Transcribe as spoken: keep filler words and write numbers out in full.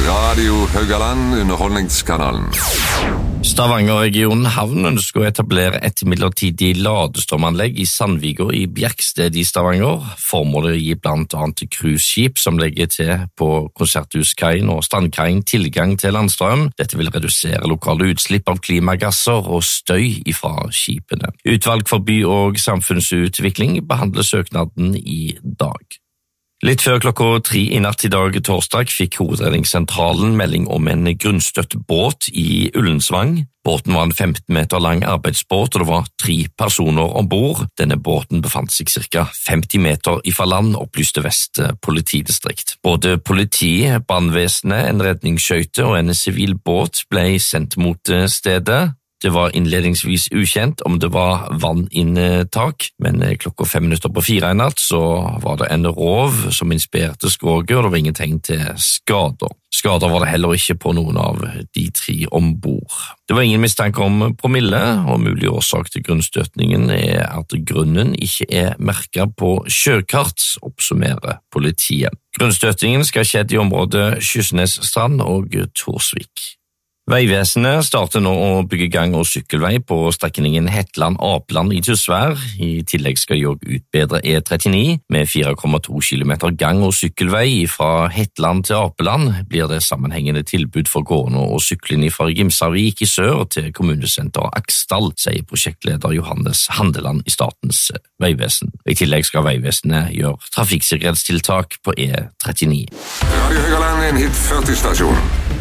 Radio Haugaland, underholdningskanalen. Stavanger-regionen Havn ønsker å etablere et midlertidig ladestrømanlegg i Sandviga i Bjerksted i Stavanger. Formålet gir blant annet cruiseskip som legger til på Konserthuskaien og Strandkaien tilgang til landstrøm. Dette vil redusere lokale utslipp av klimagasser og støy ifra skipene. Utvalg for by- og samfunnsutvikling behandler søknaden i dag. Litt før klokka tre i natt i dag torsdag fikk Hovedredningssentralen melding om en grunnstøtt båt i Ullensvang. Båten var en femten meter lang arbeidsbåt, og det var tre personer ombord. Denne båten befant seg ca. femti meter ifra land, opplyste Vest politidistrikt. Både politiet, brannvesenet, en redningsskøyte og en sivil båt ble sendt mot stedet. Det var innledningsvis ukjent om det var vanninntak, men klokka fem minutter på fire i natt så var det en rov som inspirerte skroget, og det var ingen tegn til skader. Skader var det heller ikke på noen av de tre ombord. Det var ingen mistanke om promille, og mulig årsak til grunnstøtningen er at grunnen ikke er merket på sjøkart, oppsummerer politiet. Grunnstøtningen skal skjedd i området Kystnesstrand og Torsvik. Veivesenet starter nå å bygge gang- og sykkelvei på strekningen Hetland-Apeland i Tysvær. I tillegg skal de også utbedre E trettini med fire komma to kilometer gang- og sykkelvei. Fra Hetland til Apeland blir det sammenhengende tilbud for gående og syklende fra Gimsarvik i sør til kommunesenter Aksdal, sier prosjektleder Johannes Handeland i Statens vegvesen. I tillegg skal Veivesenet gjøre trafikksikkerhetstiltak på E trettini. Radio Haugaland, en hit førti stasjon.